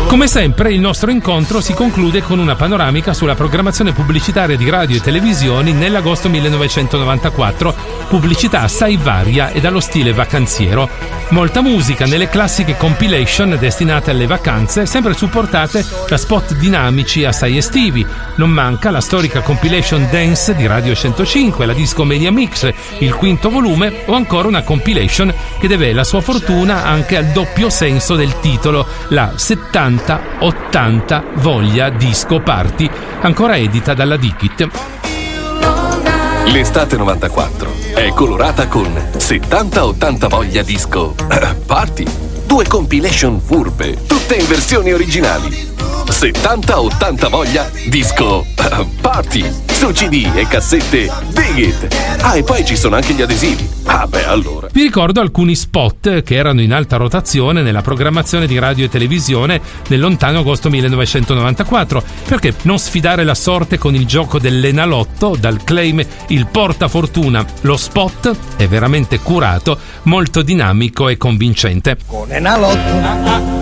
Come sempre il nostro incontro si conclude con una panoramica sulla programmazione pubblicitaria di radio e televisioni nell'agosto 1994, pubblicità assai varia e dallo stile vacanziero. Molta musica nelle classiche compilation destinate alle vacanze, sempre supportate da spot dinamici assai estivi. Non manca la storica compilation Dance di Radio 105, la Disco Mania Mix, il quinto volume, o ancora una compilation che deve la sua fortuna anche al doppio senso del titolo, la 70-80 Voglia Disco Party, ancora edita dalla Dikit. L'estate 94 è colorata con 70-80 Voglia Disco Party. 2 compilation furbe, tutte in versioni originali. 70-80 Voglia Disco Party. Su CD e cassette Dig It. E poi ci sono anche gli adesivi. Allora. Vi ricordo alcuni spot che erano in alta rotazione nella programmazione di radio e televisione nel lontano agosto 1994. Perché non sfidare la sorte con il gioco dell'Enalotto, dal claim il portafortuna? Lo spot è veramente curato, molto dinamico e convincente. Con Enalotto